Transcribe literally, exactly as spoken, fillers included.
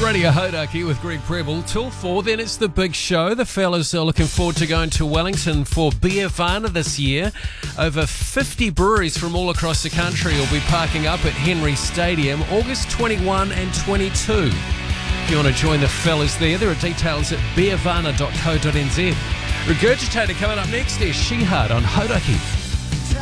Radio Hodaki with Greg Preble. Till four, then it's the big show. The fellas are looking forward to going to Wellington for Beervana this year. Over fifty breweries from all across the country will be parking up at Henry Stadium August twenty-first and twenty-second. If you want to join the fellas there, there are details at beervana dot co dot n z. Regurgitator coming up next is Shihad on Hodaki.